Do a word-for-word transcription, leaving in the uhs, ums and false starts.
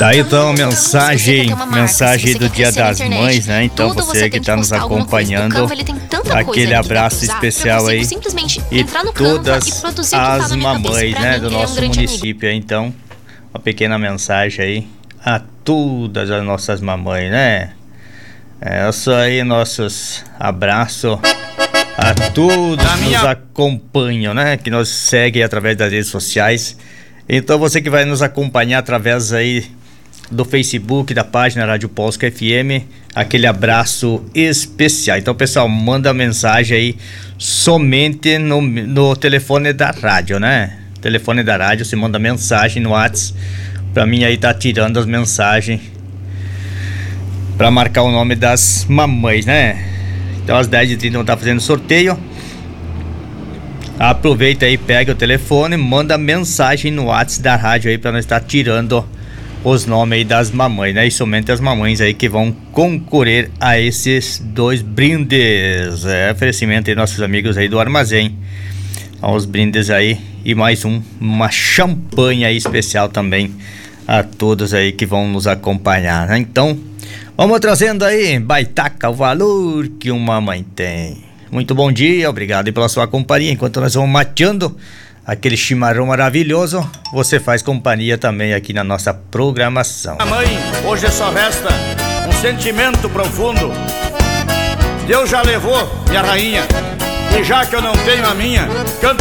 Tá então, mensagem, mensagem do Dia das Mães, né? Então você que tá nos acompanhando, aquele abraço especial aí e todas as mamães, né, do nosso município. Então, uma pequena mensagem aí a todas as nossas mamães, né? É isso aí, nossos abraços a todos que nos acompanham, né? Que nos seguem através das redes sociais. Então você que vai nos acompanhar através aí do Facebook, da página Rádio Polska F M, aquele abraço especial. Então, pessoal, manda mensagem aí somente no, no telefone da rádio, né? Telefone da rádio, você manda mensagem no WhatsApp pra mim aí tá tirando as mensagens pra marcar o nome das mamães, né? Então às dez e trinta vão estar fazendo sorteio. Aproveita aí, pega o telefone, manda mensagem no WhatsApp da rádio aí pra nós estar tirando os nomes aí das mamães, né? E somente as mamães aí que vão concorrer a esses dois brindes. É oferecimento aí nossos amigos aí do armazém. Os brindes aí e mais um, uma champanhe aí especial também a todos aí que vão nos acompanhar, né? Então, vamos trazendo aí, Baitaca, o valor que uma mãe tem. Muito bom dia, obrigado aí pela sua companhia. Enquanto nós vamos mateando aquele chimarrão maravilhoso, você faz companhia também aqui na nossa programação. Mãe, hoje só resta um sentimento profundo. Deus já levou minha rainha, e já que eu não tenho a minha, canto